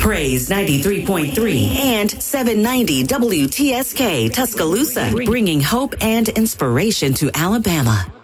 Praise 93.3 and 790 WTSK Tuscaloosa, bringing hope and inspiration to Alabama.